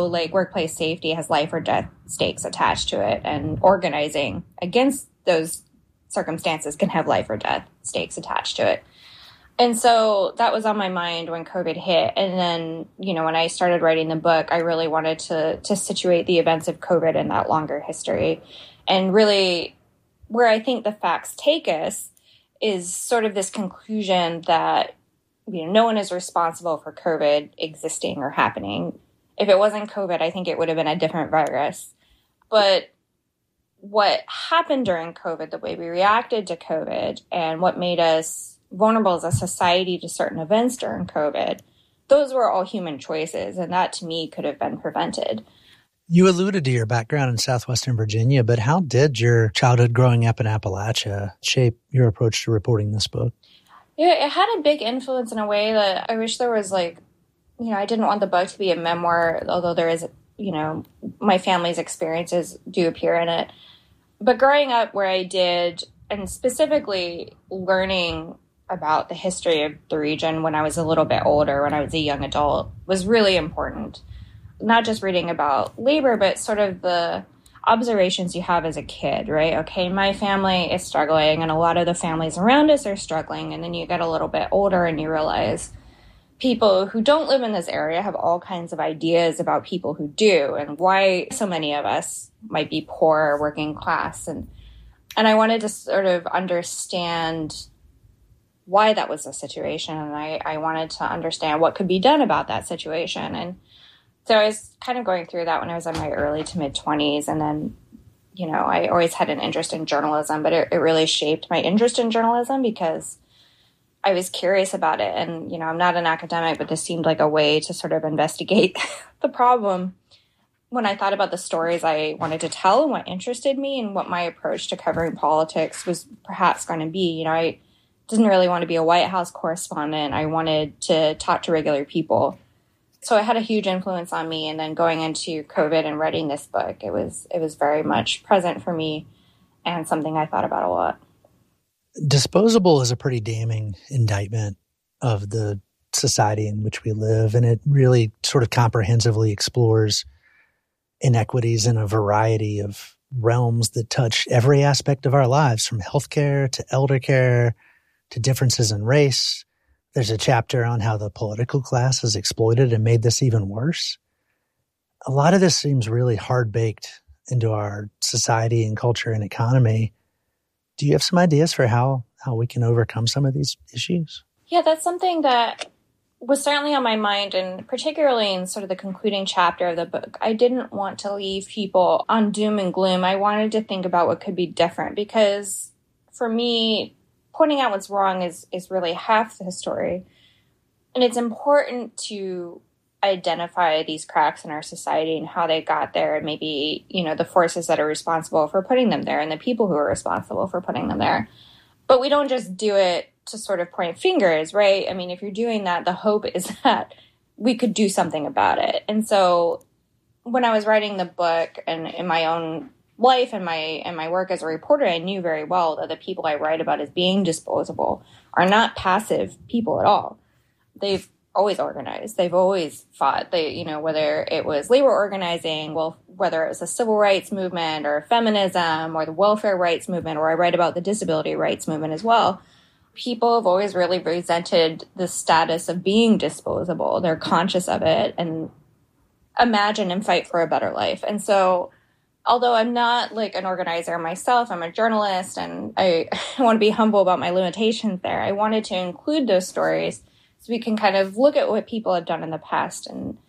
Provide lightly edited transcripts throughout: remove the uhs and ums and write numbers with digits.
also like workplace safety has life or death stakes attached to it, and organizing against those circumstances can have life or death stakes attached to it. And so that was on my mind when COVID hit. And then, when I started writing the book, I really wanted to situate the events of COVID in that longer history. And really, where I think the facts take us is sort of this conclusion that, no one is responsible for COVID existing or happening. If it wasn't COVID, I think it would have been a different virus. But what happened during COVID, the way we reacted to COVID, and what made us vulnerable as a society to certain events during COVID, those were all human choices. And that, to me, could have been prevented. You alluded to your background in Southwestern Virginia, but how did your childhood growing up in Appalachia shape your approach to reporting this book? Yeah, it had a big influence in a way that I wish there was I didn't want the book to be a memoir, although there is, my family's experiences do appear in it. But growing up where I did, and specifically learning about the history of the region when I was a little bit older, when I was a young adult, was really important. Not just reading about labor, but sort of the observations you have as a kid, right? Okay, my family is struggling, and a lot of the families around us are struggling. And then you get a little bit older and you realize people who don't live in this area have all kinds of ideas about people who do, and why so many of us might be poor or working class. And I wanted to sort of understand why that was the situation. And I wanted to understand what could be done about that situation. And so I was kind of going through that when I was in my early to mid 20s. And then, I always had an interest in journalism, but it really shaped my interest in journalism because I was curious about it. And, I'm not an academic, but this seemed like a way to sort of investigate the problem. When I thought about the stories I wanted to tell and what interested me and what my approach to covering politics was perhaps going to be, I didn't really want to be a White House correspondent. I wanted to talk to regular people. So it had a huge influence on me. And then going into COVID and writing this book, it was very much present for me and something I thought about a lot. Disposable is a pretty damning indictment of the society in which we live. And it really sort of comprehensively explores inequities in a variety of realms that touch every aspect of our lives, from healthcare to elder care to differences in race. There's a chapter on how the political class has exploited and made this even worse. A lot of this seems really hard-baked into our society and culture and economy. Do you have some ideas for how we can overcome some of these issues? Yeah, that's something that was certainly on my mind, and particularly in sort of the concluding chapter of the book. I didn't want to leave people on doom and gloom. I wanted to think about what could be different, because for me, pointing out what's wrong is really half the story. And it's important to identify these cracks in our society and how they got there, and maybe, the forces that are responsible for putting them there and the people who are responsible for putting them there. But we don't just do it to sort of point fingers, right? I mean, if you're doing that, the hope is that we could do something about it. And so when I was writing the book, and in my own life and my work as a reporter, I knew very well that the people I write about as being disposable are not passive people at all. They've always organized. They've always fought. Whether it was labor organizing, whether it was the civil rights movement or feminism or the welfare rights movement, or I write about the disability rights movement as well. People have always really resented the status of being disposable. They're conscious of it and imagine and fight for a better life. And so, although I'm not like an organizer myself, I'm a journalist, and I want to be humble about my limitations there. I wanted to include those stories so we can kind of look at what people have done in the past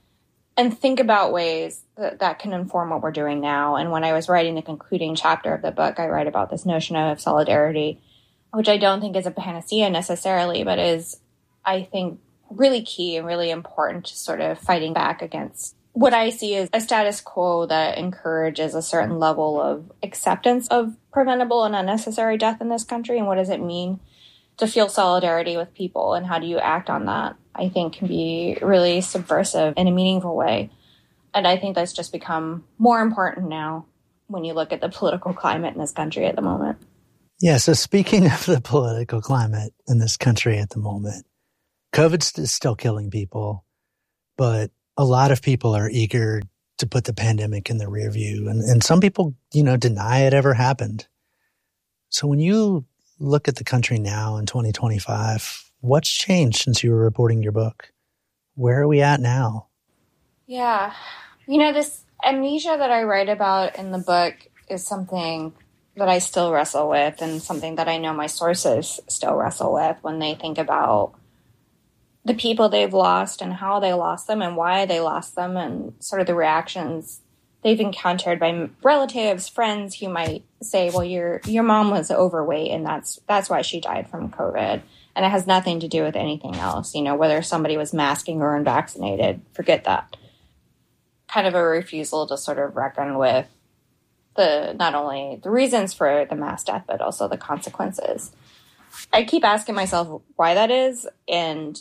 and think about ways that can inform what we're doing now. And when I was writing the concluding chapter of the book, I write about this notion of solidarity, which I don't think is a panacea necessarily, but is, I think, really key and really important to sort of fighting back against what I see as a status quo that encourages a certain level of acceptance of preventable and unnecessary death in this country. And what does it mean to feel solidarity with people, and how do you act on that? I think can be really subversive in a meaningful way. And I think that's just become more important now when you look at the political climate in this country at the moment. Yeah, so speaking of the political climate in this country at the moment, COVID is still killing people, but a lot of people are eager to put the pandemic in the rear view. And some people, deny it ever happened. So when you look at the country now in 2025, what's changed since you were reporting your book? Where are we at now? Yeah. This amnesia that I write about in the book is something that I still wrestle with, and something that I know my sources still wrestle with when they think about the people they've lost and how they lost them and why they lost them, and sort of the reactions they've encountered by relatives, friends who might say, well, your mom was overweight and that's why she died from COVID. And it has nothing to do with anything else. Whether somebody was masking or unvaccinated, forget that. Kind of a refusal to sort of reckon with not only the reasons for the mass death, but also the consequences. I keep asking myself why that is. And,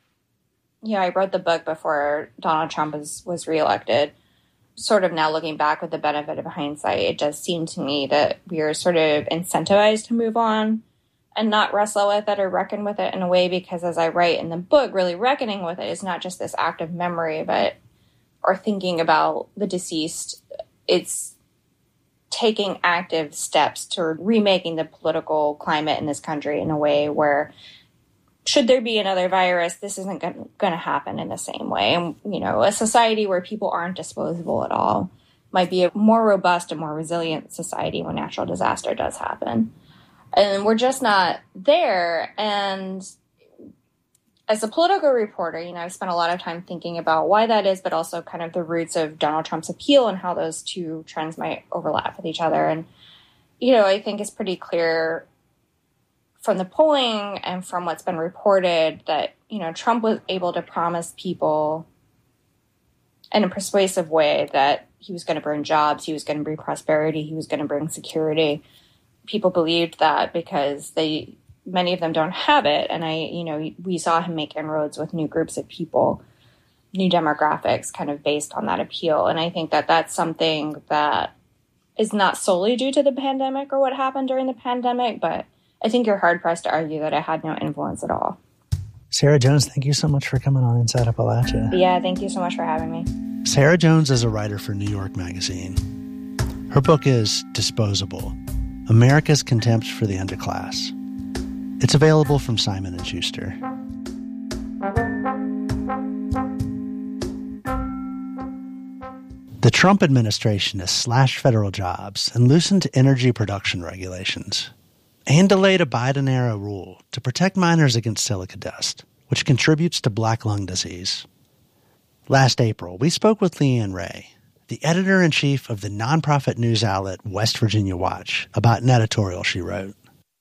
I wrote the book before Donald Trump was reelected. Sort of now looking back with the benefit of hindsight, it does seem to me that we are sort of incentivized to move on and not wrestle with it or reckon with it in a way, because as I write in the book, really reckoning with it is not just this act of memory, or thinking about the deceased. It's taking active steps to remaking the political climate in this country in a way where, should there be another virus, this isn't going to happen in the same way. And, a society where people aren't disposable at all might be a more robust and more resilient society when natural disaster does happen. And we're just not there. And as a political reporter, I've spent a lot of time thinking about why that is, but also kind of the roots of Donald Trump's appeal and how those two trends might overlap with each other. And, I think it's pretty clear from the polling and from what's been reported that, Trump was able to promise people in a persuasive way that he was going to bring jobs, he was going to bring prosperity, he was going to bring security. People believed that because many of them don't have it. And we saw him make inroads with new groups of people, new demographics kind of based on that appeal. And I think that that's something that is not solely due to the pandemic or what happened during the pandemic, but I think you're hard pressed to argue that it had no influence at all. Sarah Jones, thank you so much for coming on Inside Appalachia. Yeah, thank you so much for having me. Sarah Jones is a writer for New York Magazine. Her book is Disposable: America's Contempt for the Underclass. It's available from Simon & Schuster. The Trump administration has slashed federal jobs and loosened energy production regulations, and delayed a Biden-era rule to protect miners against silica dust, which contributes to black lung disease. Last April, we spoke with Leanne Ray, the editor-in-chief of the nonprofit news outlet West Virginia Watch, about an editorial she wrote.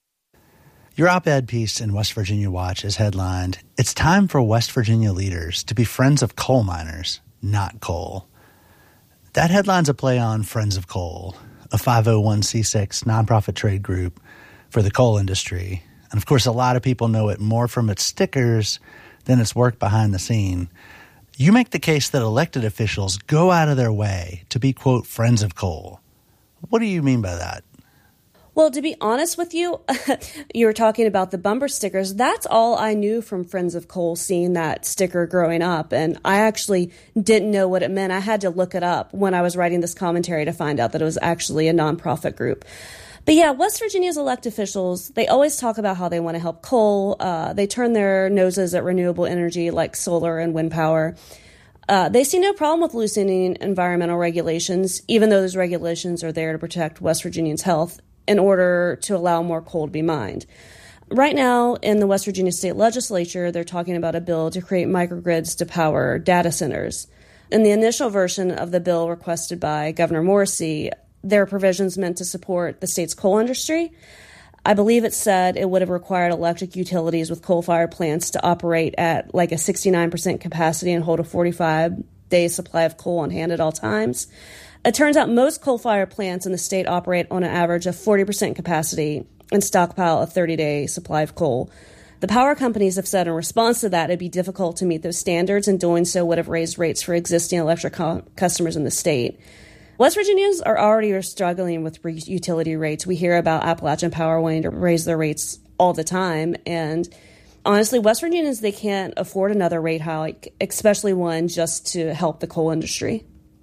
Your op-ed piece in West Virginia Watch is headlined, "It's time for West Virginia leaders to be friends of coal miners, not coal." That headline's a play on Friends of Coal, a 501c6 nonprofit trade group for the coal industry. And of course, a lot of people know it more from its stickers than its work behind the scene. You make the case that elected officials go out of their way to be, quote, friends of coal. What do you mean by that? Well, to be honest with you, you were talking about the bumper stickers. That's all I knew from Friends of Coal, seeing that sticker growing up. And I actually didn't know what it meant. I had to look it up when I was writing this commentary to find out that it was actually a nonprofit group. But yeah, West Virginia's elected officials, they always talk about how they want to help coal. They turn their noses at renewable energy like solar and wind power. They see no problem with loosening environmental regulations, even though those regulations are there to protect West Virginians' health in order to allow more coal to be mined. Right now, in the West Virginia state legislature, they're talking about a bill to create microgrids to power data centers. In the initial version of the bill requested by Governor Morrisey, there are provisions meant to support the state's coal industry. I believe it said it would have required electric utilities with coal-fired plants to operate at like a 69% capacity and hold a 45-day supply of coal on hand at all times. It turns out most coal-fired plants in the state operate on an average of 40% capacity and stockpile a 30-day supply of coal. The power companies have said in response to that it'd be difficult to meet those standards, and doing so would have raised rates for existing electric customers in the state. West Virginians are already struggling with utility rates. We hear about Appalachian Power wanting to raise their rates all the time. And honestly, West Virginians, they can't afford another rate hike, especially one just to help the coal industry.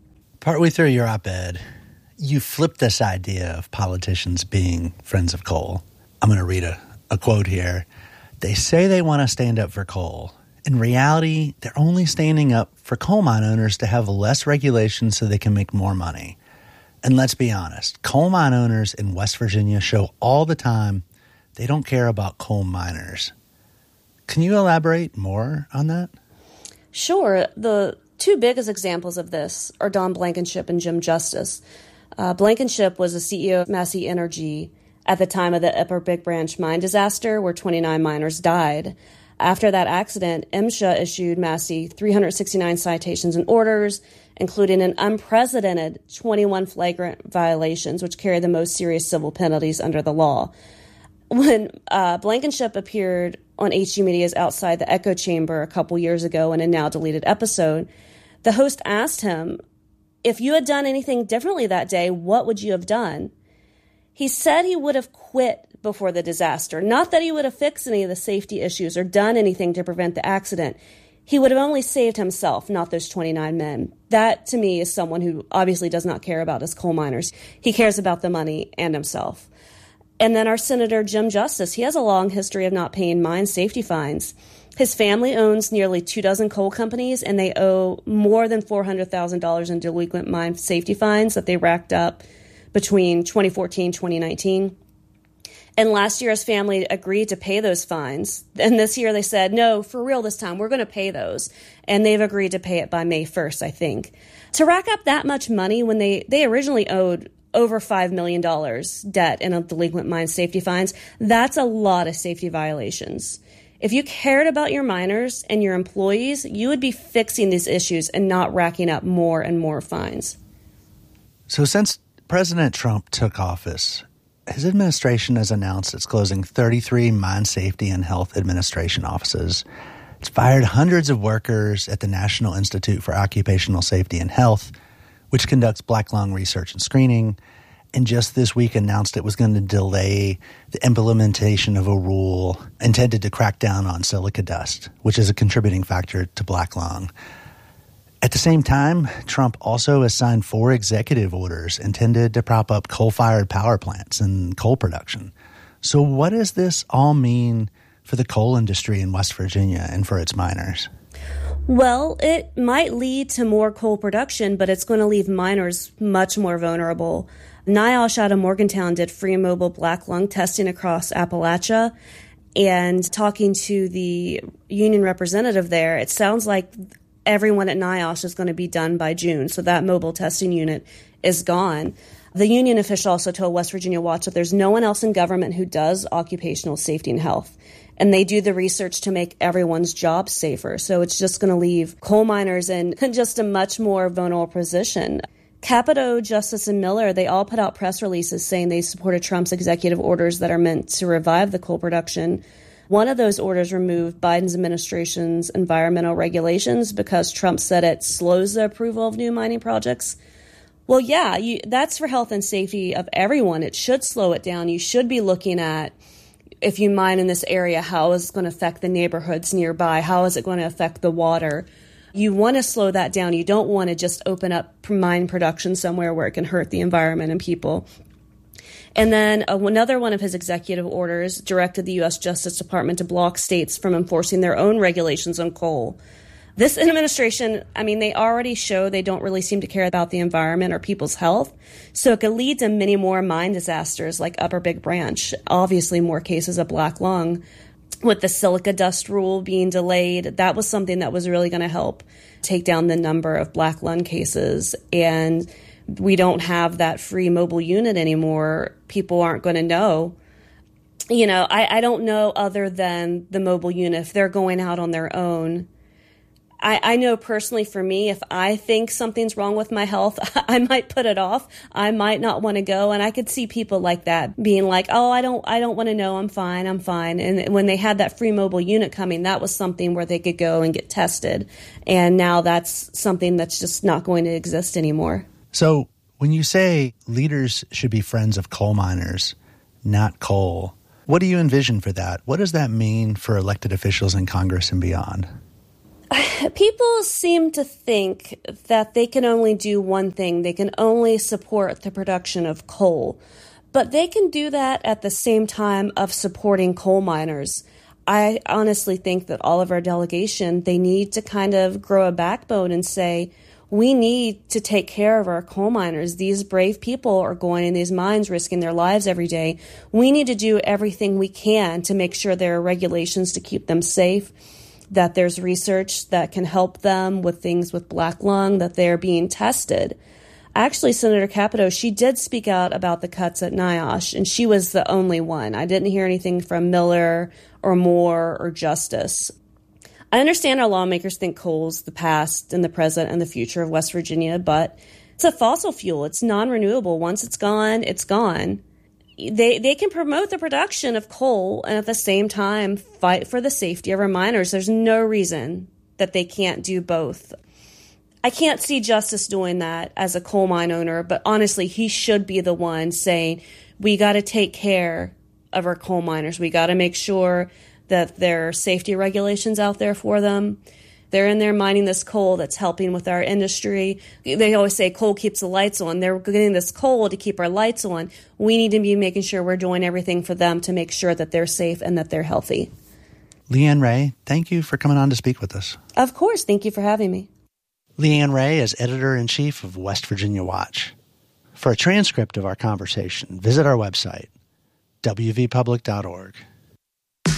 Partway through your op-ed, you flipped this idea of politicians being friends of coal. I'm going to read a quote here. They say they want to stand up for coal. In reality, they're only standing up for coal mine owners to have less regulation so they can make more money. And let's be honest, coal mine owners in West Virginia show all the time they don't care about coal miners. Can you elaborate more on that? Sure. The two biggest examples of this are Don Blankenship and Jim Justice. Blankenship was the CEO of Massey Energy at the time of the Upper Big Branch mine disaster, where 29 miners died. After that accident, MSHA issued Massey 369 citations and orders, including an unprecedented 21 flagrant violations, which carry the most serious civil penalties under the law. When Blankenship appeared on HG Media's Outside the Echo Chamber a couple years ago in a now-deleted episode, the host asked him, if you had done anything differently that day, what would you have done? He said he would have quit before the disaster, not that he would have fixed any of the safety issues or done anything to prevent the accident. He would have only saved himself, not those 29 men. That, to me, is someone who obviously does not care about his coal miners. He cares about the money and himself. And then our Senator Jim Justice, he has a long history of not paying mine safety fines. His family owns nearly 24 coal companies, and they owe more than $400,000 in delinquent mine safety fines that they racked up between 2014 and 2019. And last year, his family agreed to pay those fines. And this year they said, no, for real this time, we're going to pay those. And they've agreed to pay it by May 1st, I think. To rack up that much money when they originally owed over $5 million debt in a delinquent mine safety fines, that's a lot of safety violations. If you cared about your miners and your employees, you would be fixing these issues and not racking up more and more fines. So since President Trump took office, his administration has announced it's closing 33 mine safety and health administration offices. It's fired hundreds of workers at the National Institute for Occupational Safety and Health, which conducts black lung research and screening, and just this week announced it was going to delay the implementation of a rule intended to crack down on silica dust, which is a contributing factor to black lung. At the same time, Trump also has signed 4 executive orders intended to prop up coal-fired power plants and coal production. So what does this all mean for the coal industry in West Virginia and for its miners? Well, it might lead to more coal production, but it's going to leave miners much more vulnerable. NIOSH out of Morgantown did free and mobile black lung testing across Appalachia. And talking to the union representative there, it sounds like everyone at NIOSH is going to be done by June. So that mobile testing unit is gone. The union official also told West Virginia Watch that there's no one else in government who does occupational safety and health. And they do the research to make everyone's job safer. So it's just going to leave coal miners in just a much more vulnerable position. Capito, Justice, and Miller, they all put out press releases saying they supported Trump's executive orders that are meant to revive the coal production. One of those orders removed Biden's administration's environmental regulations because Trump said it slows the approval of new mining projects. Well, yeah, that's for health and safety of everyone. It should slow it down. You should be looking at, if you mine in this area, how is it going to affect the neighborhoods nearby? How is it going to affect the water? You want to slow that down. You don't want to just open up mine production somewhere where it can hurt the environment and people. And then another one of his executive orders directed the U.S. Justice Department to block states from enforcing their own regulations on coal. This administration, they already show they don't really seem to care about the environment or people's health. So it could lead to many more mine disasters like Upper Big Branch, obviously more cases of black lung. With the silica dust rule being delayed, that was something that was really going to help take down the number of black lung cases. And we don't have that free mobile unit anymore. People aren't going to know. I don't know other than the mobile unit, if they're going out on their own. I know personally for me, if I think something's wrong with my health, I might put it off. I might not want to go. And I could see people like that being like, oh, I don't want to know. I'm fine. And when they had that free mobile unit coming, that was something where they could go and get tested. And now that's something that's just not going to exist anymore. So when you say leaders should be friends of coal miners, not coal, what do you envision for that? What does that mean for elected officials in Congress and beyond? People seem to think that they can only do one thing. They can only support the production of coal. But they can do that at the same time of supporting coal miners. I honestly think that all of our delegation, they need to kind of grow a backbone and say, we need to take care of our coal miners. These brave people are going in these mines, risking their lives every day. We need to do everything we can to make sure there are regulations to keep them safe, that there's research that can help them with things with black lung, that they're being tested. Actually, Senator Capito, she did speak out about the cuts at NIOSH, and she was the only one. I didn't hear anything from Miller or Moore or Justice. I understand our lawmakers think coal's the past and the present and the future of West Virginia, but it's a fossil fuel. It's non-renewable. Once it's gone, it's gone. They can promote the production of coal and at the same time fight for the safety of our miners. There's no reason that they can't do both. I can't see Justice doing that as a coal mine owner, but honestly, he should be the one saying, we got to take care of our coal miners. We got to make sure that there are safety regulations out there for them. They're in there mining this coal that's helping with our industry. They always say coal keeps the lights on. They're getting this coal to keep our lights on. We need to be making sure we're doing everything for them to make sure that they're safe and that they're healthy. Leanne Ray, thank you for coming on to speak with us. Of course. Thank you for having me. Leanne Ray is Editor-in-Chief of West Virginia Watch. For a transcript of our conversation, visit our website, wvpublic.org.